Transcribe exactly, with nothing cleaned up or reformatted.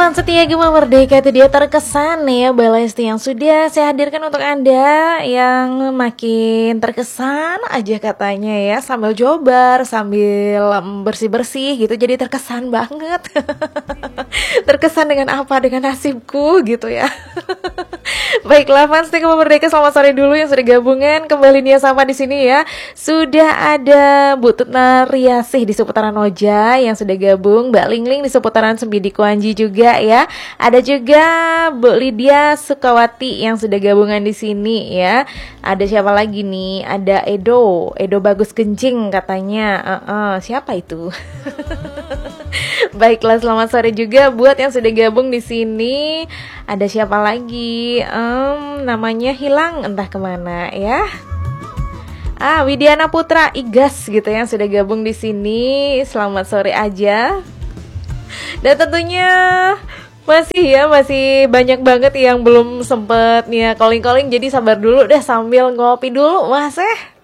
Teman setia Gema Merdeka, itu dia terkesan ya Mbak Lesti yang sudah saya hadirkan untuk Anda yang makin terkesan aja katanya ya, sambil jobar, sambil bersih-bersih gitu, jadi terkesan banget. Terkesan dengan apa? Dengan nasibku gitu ya. Baiklah fans Gema Merdeka, selamat sore dulu yang sudah gabungan kembali nih sama di sini ya. Sudah ada Bu Tutna Riasih di seputaran Oja yang sudah gabung, Mbak Lingling di seputaran Sembidi Kuanji juga ya. Ada juga Bu Lydia Sukawati yang sudah gabungan di sini ya. Ada siapa lagi nih? Ada Edo, Edo Bagus Kencing katanya. Uh -uh, siapa itu? Baiklah, selamat sore juga buat yang sudah gabung di sini. Ada siapa lagi? Um, namanya hilang entah kemana ya. Ah, Widiana Putra Igas gitu yang sudah gabung di sini. Selamat sore aja. Dan tentunya masih ya, masih banyak banget yang belum sempet nih ya calling-calling, jadi sabar dulu deh sambil ngopi dulu, Mas eh.